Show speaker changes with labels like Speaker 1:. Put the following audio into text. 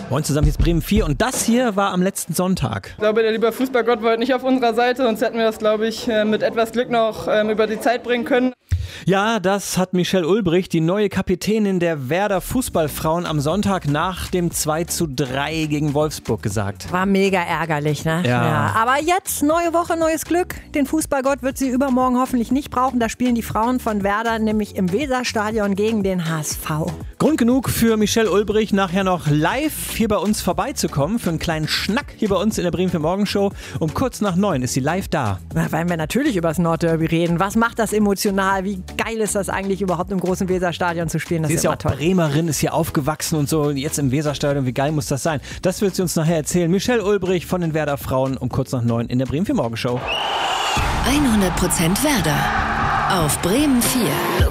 Speaker 1: Moin zusammen, hier ist Bremen 4 und das hier war am letzten Sonntag.
Speaker 2: Ich glaube, der liebe Fußballgott war nicht auf unserer Seite, sonst hätten wir das, glaube ich, mit etwas Glück noch über die Zeit bringen können.
Speaker 1: Ja, das hat Michelle Ulbricht, die neue Kapitänin der Werder Fußballfrauen, am Sonntag nach dem 2:3 gegen Wolfsburg gesagt.
Speaker 3: War mega ärgerlich, ne?
Speaker 1: Ja.
Speaker 3: Aber jetzt, neue Woche, neues Glück. Den Fußballgott wird sie übermorgen hoffentlich nicht brauchen. Da spielen die Frauen von Werder nämlich im Weserstadion gegen den HSV.
Speaker 1: Grund genug für Michelle Ulbricht, nachher noch live hier bei uns vorbeizukommen, für einen kleinen Schnack hier bei uns in der Bremen 4 Morgenshow. Um kurz nach 9 ist sie live da.
Speaker 3: Da werden wir natürlich über das Nordderby reden. Was macht das emotional? Wie geil ist das eigentlich überhaupt im großen Weserstadion zu spielen? Das
Speaker 1: Sie ist ja auch
Speaker 3: toll.
Speaker 1: Bremerin, ist hier aufgewachsen und so. Jetzt im Weserstadion, wie geil muss das sein? Das wird sie uns nachher erzählen. Michelle Ulbricht von den Werder Frauen um kurz nach 9 in der Bremen 4 Morgenshow.
Speaker 4: 100% Werder auf Bremen 4.